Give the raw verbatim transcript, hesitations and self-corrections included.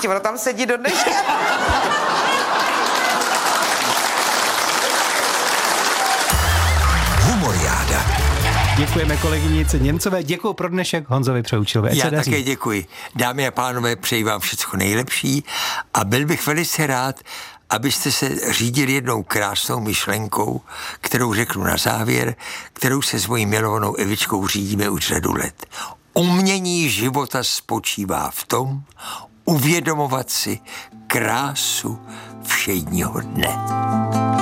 naštěstí, ono tam sedí do dneška. Humoriáda. Děkujeme kolegynice Němcové, děkuji pro dnešek Honzovi Přehučilovi. Já také děkuji. Dámy a pánové, přeji vám všechno nejlepší a byl bych velice rád, abyste se řídili jednou krásnou myšlenkou, kterou řeknu na závěr, kterou se s mojí milovanou Evičkou řídíme už řadu let. Umění života spočívá v tom, uvědomovat si krásu všedního dne.